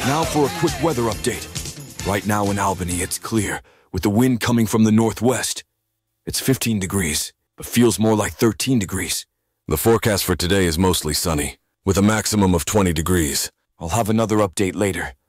Now for a quick weather update. Right now in Albany, it's clear, with the wind coming from the northwest. It's 15 degrees, but feels more like 13 degrees. The forecast for today is mostly sunny, with a maximum of 20 degrees. I'll have another update later.